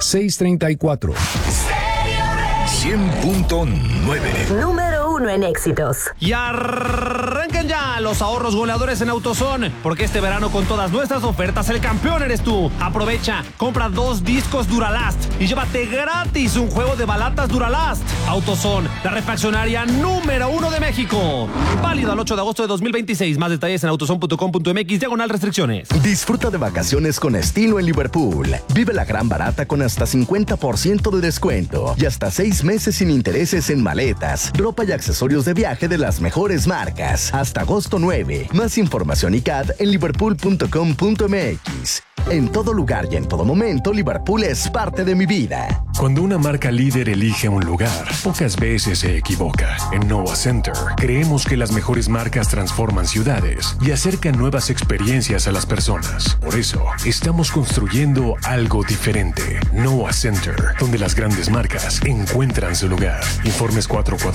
634. 100.9. Número 1 en éxitos. Y arrancan ya los ahorros goleadores en AutoZone, porque este verano con todas nuestras ofertas el campeón eres tú. Aprovecha, compra 2 discos Duralast y llévate gratis un juego de balatas Duralast. AutoZone, la refaccionaria número 1 de México. Válido al 8 de agosto de 2026. Más detalles en autozone.com.mx/restricciones. Disfruta de vacaciones con estilo en Liverpool. Vive la gran barata con hasta 50% de descuento y hasta 6 meses sin intereses en maletas, ropa y accesorios de viaje de las mejores marcas. Hasta agosto 9. Más información y CAD en liverpool.com.mx. En todo lugar y en todo momento, Liverpool es parte de mi vida. Cuando una marca líder elige un lugar, pocas veces se equivoca. En Noah Center, creemos que las mejores marcas transforman ciudades y acercan nuevas experiencias a las personas. Por eso, estamos construyendo algo diferente. Noah Center, donde las grandes marcas encuentran su lugar. Informes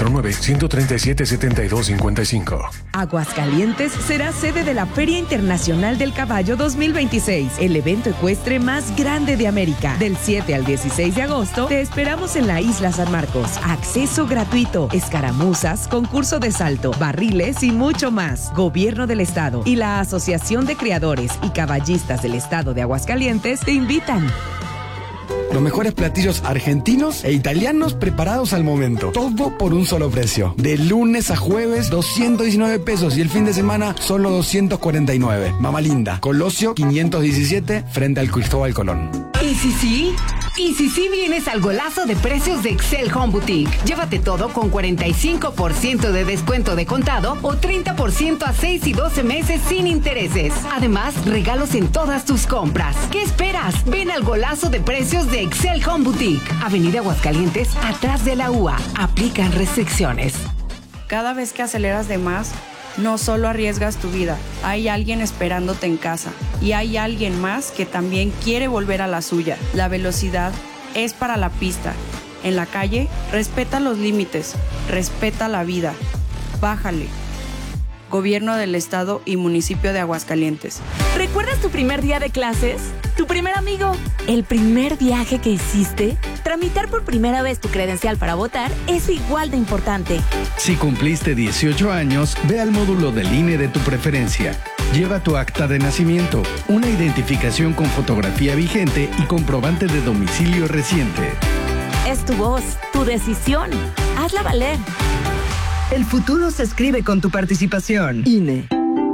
449-137-7255. Aguascalientes será sede de la Feria Internacional del Caballo 2026, el evento ecuestre más grande de América. Del 7 al 16 de agosto, te esperamos en la Isla San Marcos. Acceso gratuito, escaramuzas, concurso de salto, barriles y mucho más. Gobierno del Estado y la Asociación de Criadores y Caballistas del Estado de Aguascalientes te invitan. Los mejores platillos argentinos e italianos preparados al momento. Todo por un solo precio. De lunes a jueves, 219 pesos. Y el fin de semana, solo 249. Mama Linda, Colosio 517, frente al Cristóbal Colón. ¿Y si sí? ¿Y si sí vienes al golazo de precios de Excel Home Boutique? Llévate todo con 45% de descuento de contado o 30% a 6 y 12 meses sin intereses. Además, regalos en todas tus compras. ¿Qué esperas? Ven al golazo de precios de Excel Home Boutique. Avenida Aguascalientes, atrás de la UA. Aplican restricciones. Cada vez que aceleras de más, no solo arriesgas tu vida, hay alguien esperándote en casa y hay alguien más que también quiere volver a la suya. La velocidad es para la pista. En la calle, respeta los límites, respeta la vida. Bájale. Gobierno del Estado y Municipio de Aguascalientes. ¿Recuerdas tu primer día de clases? ¿Tu primer amigo? ¿El primer viaje que hiciste? Tramitar por primera vez tu credencial para votar es igual de importante. Si cumpliste 18 años, ve al módulo del INE de tu preferencia. Lleva tu acta de nacimiento, una identificación con fotografía vigente y comprobante de domicilio reciente. Es tu voz, tu decisión. Hazla valer. El futuro se escribe con tu participación. INE.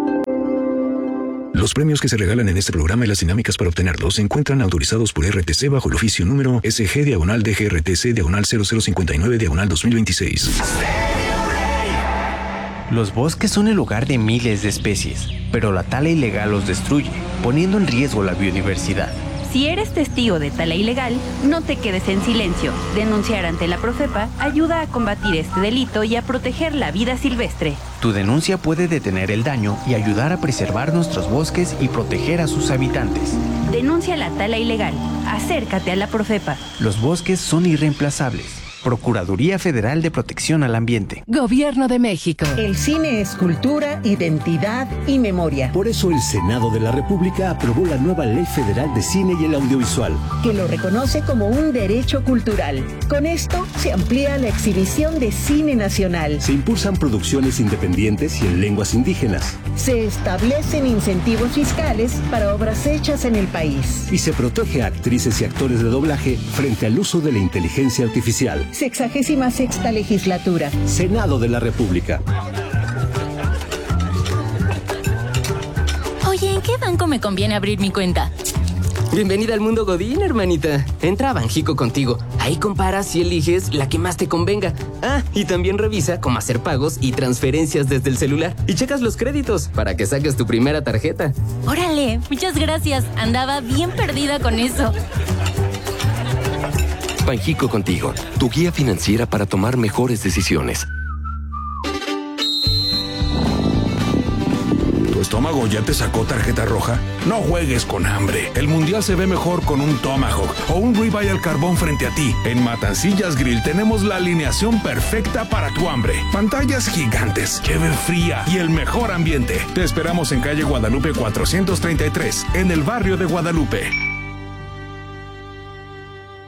Los premios que se regalan en este programa y las dinámicas para obtenerlos se encuentran autorizados por RTC bajo el oficio número SG/DGRTC/0059/2026. Los bosques son el hogar de miles de especies, pero la tala ilegal los destruye, poniendo en riesgo la biodiversidad. Si eres testigo de tala ilegal, no te quedes en silencio. Denunciar ante la Profepa ayuda a combatir este delito y a proteger la vida silvestre. Tu denuncia puede detener el daño y ayudar a preservar nuestros bosques y proteger a sus habitantes. Denuncia la tala ilegal. Acércate a la Profepa. Los bosques son irreemplazables. Procuraduría Federal de Protección al Ambiente. Gobierno de México. El cine es cultura, identidad y memoria. Por eso el Senado de la República aprobó la nueva Ley Federal de Cine y el Audiovisual, que lo reconoce como un derecho cultural. Con esto se amplía la exhibición de cine nacional. Se impulsan producciones independientes y en lenguas indígenas. Se establecen incentivos fiscales para obras hechas en el país. Y se protege a actrices y actores de doblaje frente al uso de la inteligencia artificial. 66ª legislatura. Senado de la República. Oye, ¿en qué banco me conviene abrir mi cuenta? Bienvenida al mundo Godín, hermanita. Entra a Banjico Contigo. Ahí comparas y eliges la que más te convenga. Ah, y también revisa cómo hacer pagos y transferencias desde el celular. Y checas los créditos para que saques tu primera tarjeta. Órale, muchas gracias. Andaba bien perdida con eso. Banjico Contigo, tu guía financiera para tomar mejores decisiones. ¿Tu estómago ya te sacó tarjeta roja? No juegues con hambre. El mundial se ve mejor con un Tomahawk o un ribeye al carbón frente a ti. En Matancillas Grill tenemos la alineación perfecta para tu hambre. Pantallas gigantes, cheve fría y el mejor ambiente. Te esperamos en calle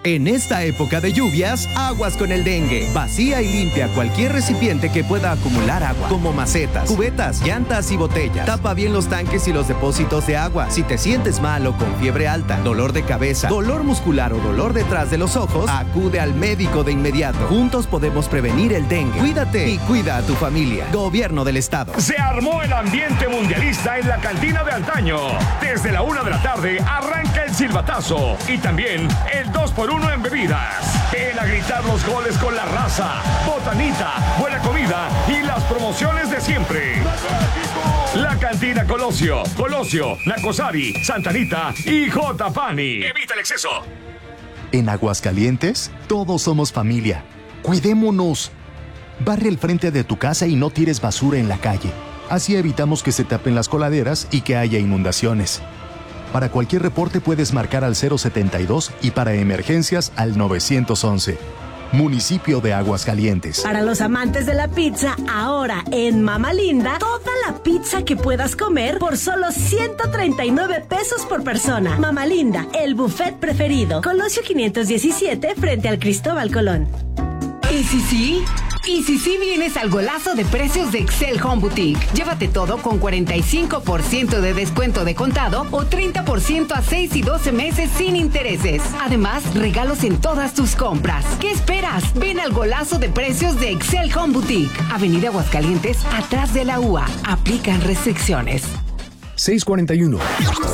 En esta época de lluvias, aguas con el dengue. Vacía y limpia cualquier recipiente que pueda acumular agua, como macetas, cubetas, llantas y botellas. Tapa bien los tanques y los depósitos de agua. Si te sientes mal o con fiebre alta, dolor de cabeza, dolor muscular o dolor detrás de los ojos, acude al médico de inmediato. Juntos podemos prevenir el dengue. Cuídate y cuida a tu familia. Gobierno del Estado. Se armó el ambiente mundialista en la cantina de antaño. Desde la 1 de la tarde arranca el silbatazo y también el 2x1 en bebidas. Ven a gritar los goles con la raza, botanita, buena comida y las promociones de siempre. La cantina Colosio, Nacosari, Santanita y J. Pani. Evita el exceso. En Aguascalientes, todos somos familia. Cuidémonos. Barre el frente de tu casa y no tires basura en la calle. Así evitamos que se tapen las coladeras y que haya inundaciones. Para cualquier reporte puedes marcar al 072 y para emergencias al 911. Municipio de Aguascalientes. Para los amantes de la pizza, ahora en Mama Linda, toda la pizza que puedas comer por solo 139 pesos por persona. Mama Linda, el buffet preferido. Colosio 517 frente al Cristóbal Colón. ¿Y si sí? ¿Y si sí vienes al golazo de precios de Excel Home Boutique? Llévate todo con 45% de descuento de contado o 30% a 6 y 12 meses sin intereses. Además, regalos en todas tus compras. ¿Qué esperas? Ven al golazo de precios de Excel Home Boutique. Avenida Aguascalientes, atrás de la UA. Aplican restricciones. 641.